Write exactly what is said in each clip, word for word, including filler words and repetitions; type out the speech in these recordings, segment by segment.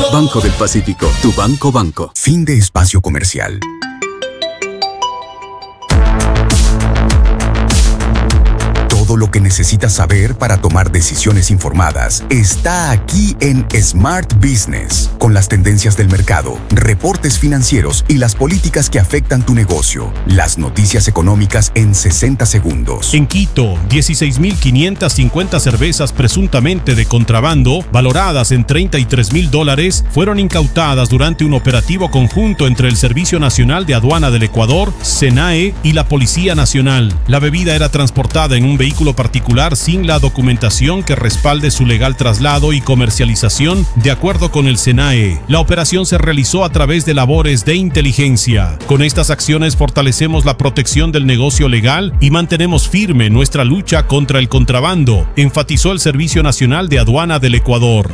Banco del Pacífico, tu banco banco. Fin de espacio comercial. Todo lo que necesitas saber para tomar decisiones informadas está aquí en Smart Business, con las tendencias del mercado, reportes financieros y las políticas que afectan tu negocio. Las noticias económicas en sesenta segundos. En Quito, dieciséis mil quinientas cincuenta cervezas presuntamente de contrabando, valoradas en treinta y tres mil dólares, fueron incautadas durante un operativo conjunto entre el Servicio Nacional de Aduana del Ecuador, SENAE, y la Policía Nacional. La bebida era transportada en un vehículo particular sin la documentación que respalde su legal traslado y comercialización, de acuerdo con el SENAE. La operación se realizó a través de labores de inteligencia. Con estas acciones fortalecemos la protección del negocio legal y mantenemos firme nuestra lucha contra el contrabando, enfatizó el Servicio Nacional de Aduana del Ecuador.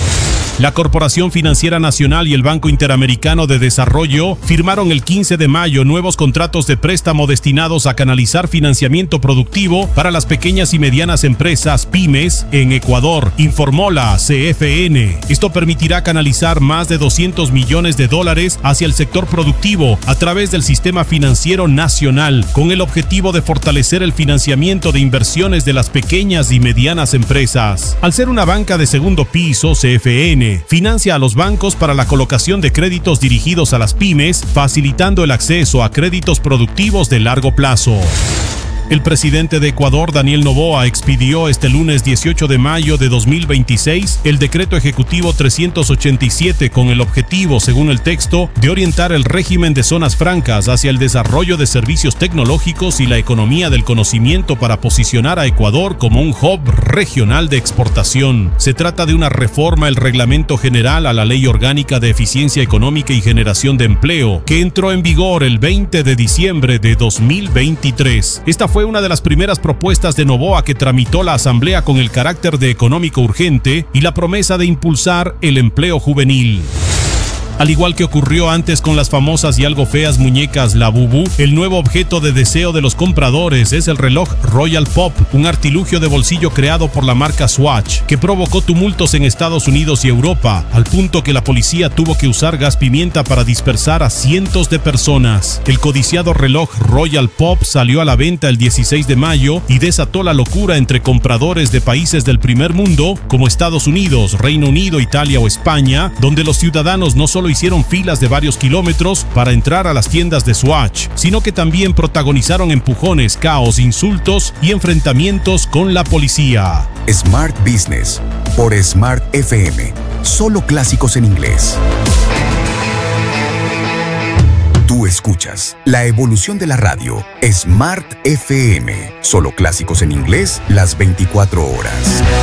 La Corporación Financiera Nacional y el Banco Interamericano de Desarrollo firmaron el quince de mayo nuevos contratos de préstamo destinados a canalizar financiamiento productivo para las pequeñas y medianas empresas pymes en Ecuador, informó la C F N. Esto permitirá canalizar más de doscientos millones de dólares hacia el sector productivo a través del sistema financiero nacional, con el objetivo de fortalecer el financiamiento de inversiones de las pequeñas y medianas empresas. Al ser una banca de segundo piso, C F N financia a los bancos para la colocación de créditos dirigidos a las pymes, facilitando el acceso a créditos productivos de largo plazo. El presidente de Ecuador, Daniel Noboa, expidió este lunes dieciocho de mayo de dos mil veintiséis el decreto ejecutivo trescientos ochenta y siete con el objetivo, según el texto, de orientar el régimen de zonas francas hacia el desarrollo de servicios tecnológicos y la economía del conocimiento para posicionar a Ecuador como un hub regional de exportación. Se trata de una reforma al Reglamento General a la Ley Orgánica de Eficiencia Económica y Generación de Empleo, que entró en vigor el veinte de diciembre de dos mil veintitrés. Esta fue una de las primeras propuestas de Noboa que tramitó la Asamblea con el carácter de económico urgente y la promesa de impulsar el empleo juvenil. Al igual que ocurrió antes con las famosas y algo feas muñecas Labubu, el nuevo objeto de deseo de los compradores es el reloj Royal Pop, un artilugio de bolsillo creado por la marca Swatch, que provocó tumultos en Estados Unidos y Europa, al punto que la policía tuvo que usar gas pimienta para dispersar a cientos de personas. El codiciado reloj Royal Pop salió a la venta el dieciséis de mayo y desató la locura entre compradores de países del primer mundo, como Estados Unidos, Reino Unido, Italia o España, donde los ciudadanos no solo hicieron filas de varios kilómetros para entrar a las tiendas de Swatch, sino que también protagonizaron empujones, caos, insultos y enfrentamientos con la policía. Smart Business por Smart F M. Solo clásicos en inglés. Tú escuchas la evolución de la radio. Smart F M. Solo clásicos en inglés las veinticuatro horas.